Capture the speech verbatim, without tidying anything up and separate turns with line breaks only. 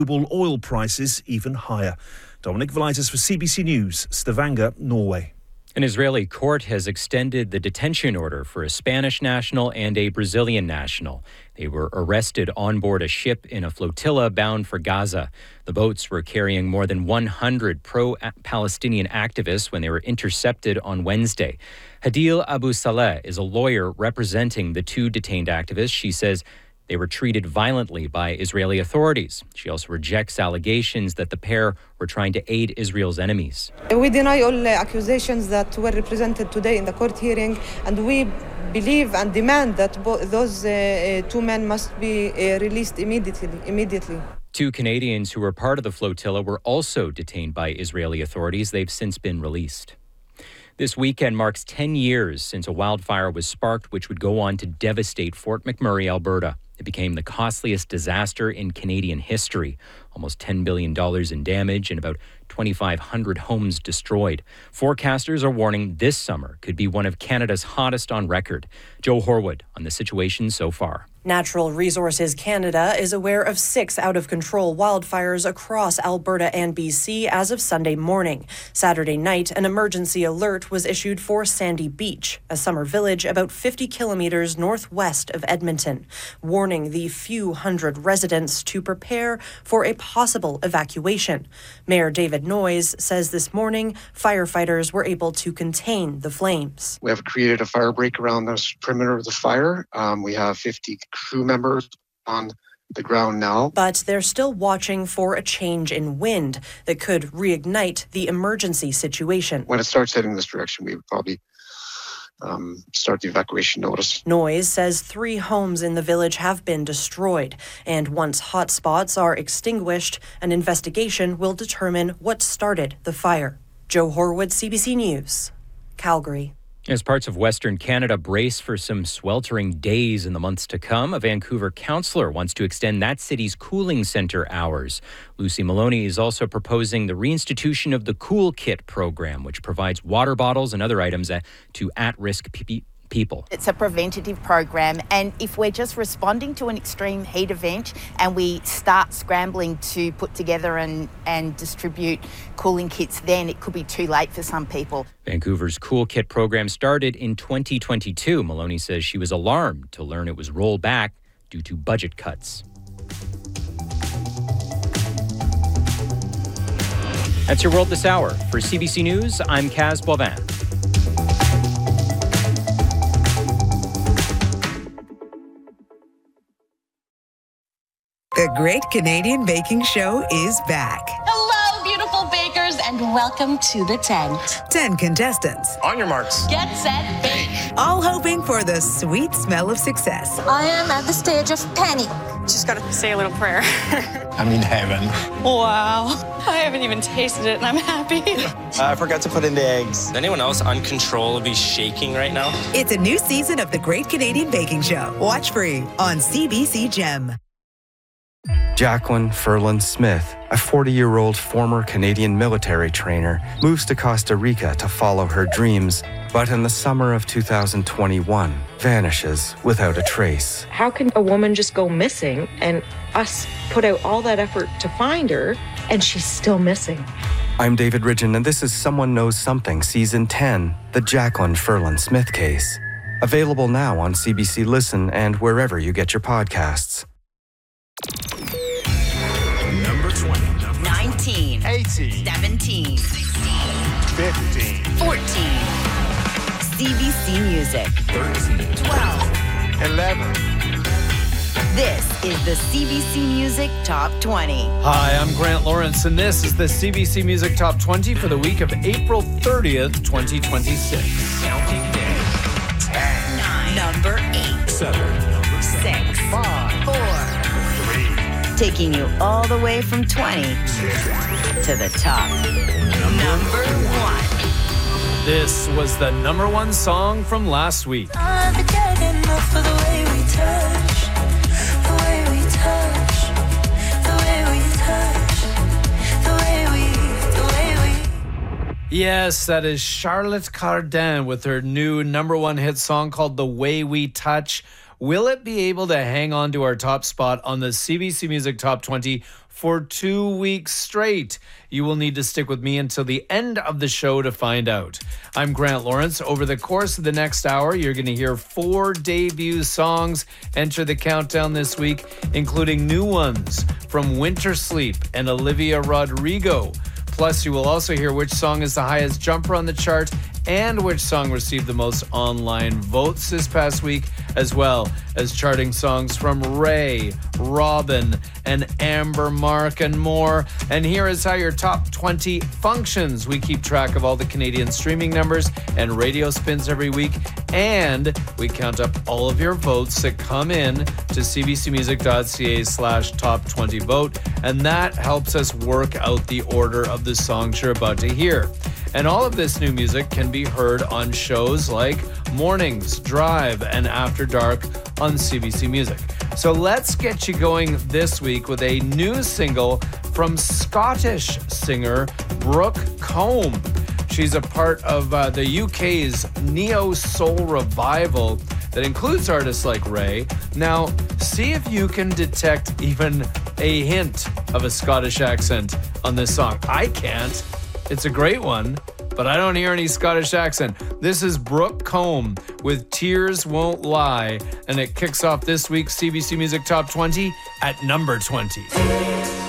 oil prices even higher. Dominic Velitis for C B C News, Stavanger, Norway.
An Israeli court has extended the detention order for a Spanish national and a Brazilian national. They were arrested on board a ship in a flotilla bound for Gaza. The boats were carrying more than one hundred pro-Palestinian activists when they were intercepted on Wednesday. Hadil Abu Saleh is a lawyer representing the two detained activists. She says they were treated violently by Israeli authorities. She also rejects allegations that the pair were trying to aid Israel's enemies.
We deny all accusations that were represented today in the court hearing, and we believe and demand that bo- those uh, two men must be uh, released immediately. immediately.
Two Canadians who were part of the flotilla were also detained by Israeli authorities. They've since been released. This weekend marks ten years since a wildfire was sparked, which would go on to devastate Fort McMurray, Alberta. It became the costliest disaster in Canadian history. Almost ten billion dollars in damage and about twenty-five hundred homes destroyed. Forecasters are warning this summer could be one of Canada's hottest on record. Joe Horwood on the situation so far.
Natural Resources Canada is aware of six out-of-control wildfires across Alberta and B C as of Sunday morning. Saturday night, an emergency alert was issued for Sandy Beach, a summer village about fifty kilometres northwest of Edmonton, warning the few hundred residents to prepare for a possible evacuation. Mayor David Noyes says this morning firefighters were able to contain the flames.
We have created a fire break around the perimeter of the fire. Um, we have fifty crew members on the ground now.
But they're still watching for a change in wind that could reignite the emergency situation.
When it starts heading this direction, we would probably um, start the evacuation notice.
Noyes says three homes in the village have been destroyed, and once hotspots are extinguished, an investigation will determine what started the fire. Joe Horwood, C B C News, Calgary.
As parts of Western Canada brace for some sweltering days in the months to come, a Vancouver councillor wants to extend that city's cooling centre hours. Lucy Maloney is also proposing the reinstitution of the Cool Kit program, which provides water bottles and other items to at-risk people. people.
It's a preventative program, and if we're just responding to an extreme heat event and we start scrambling to put together and, and distribute cooling kits, then it could be too late for some people.
Vancouver's Cool Kit program started in twenty twenty-two. Maloney says she was alarmed to learn it was rolled back due to budget cuts. That's your World This Hour. For C B C News, I'm Kaz Boivin.
The Great Canadian Baking Show is back.
Hello, beautiful bakers, and welcome to the tent.
Ten contestants.
On your marks.
Get set, bake.
All hoping for the sweet smell of success.
I am at the stage of panic.
Just gotta say a little prayer.
I'm in heaven.
Wow. I haven't even tasted it, and I'm happy.
uh, I forgot to put in the eggs.
Is anyone else uncontrollably shaking right now?
It's a new season of The Great Canadian Baking Show. Watch free on C B C Gem.
Jacqueline Ferland Smith, a forty-year-old former Canadian military trainer, moves to Costa Rica to follow her dreams, but in the summer of two thousand twenty-one, vanishes without a trace.
How can a woman just go missing and us put out all that effort to find her and she's still missing?
I'm David Ridgen, and this is Someone Knows Something, Season ten, the Jacqueline Ferland Smith case. Available now on C B C Listen and wherever you get your podcasts.
Number twenty.
nineteen.
eighteen.
seventeen. sixteen.
fifteen.
fourteen. C B C Music.
thirteen.
twelve.
eleven.
This is the C B C Music Top twenty.
Hi, I'm Grant Lawrence, and this is the C B C Music Top twenty for the week of April thirtieth, twenty twenty-six.
Counting down.
ten. nine. Number eight.
seven. Number
six.
five.
four.
three.
Taking you all the way from twenty to the top.
Number,
Number one.
This was the number one song from last week.
I've been getting enough of the way we touch, the way we touch, the way we touch, the way we, the way we.
Yes, that is Charlotte Cardin with her new number one hit song called The Way We Touch. Will it be able to hang on to our top spot on the C B C Music Top twenty for two weeks straight? You will need to stick with me until the end of the show to find out. I'm Grant Lawrence. Over the course of the next hour, you're going to hear four debut songs enter the countdown this week, including new ones from Winter Sleep and Olivia Rodrigo. Plus, you will also hear which song is the highest jumper on the chart and which song received the most online votes this past week, as well as charting songs from Ray, Robin, and Amber Mark, and more. And here is how your top twenty functions. We keep track of all the Canadian streaming numbers and radio spins every week, and we count up all of your votes that come in to cbcmusic.ca slash top 20 vote, and that helps us work out the order of the songs you're about to hear. And all of this new music can be heard on shows like Mornings, Drive, and After Dark on C B C Music. So let's get you going this week with a new single from Scottish singer Brooke Combe. She's a part of uh, the U K's neo-soul revival that includes artists like Ray. Now, see if you can detect even a hint of a Scottish accent on this song. I can't. It's a great one, but I don't hear any Scottish accent. This is Brooke Combe with Tears Won't Lie, and it kicks off this week's C B C Music Top twenty at number twenty.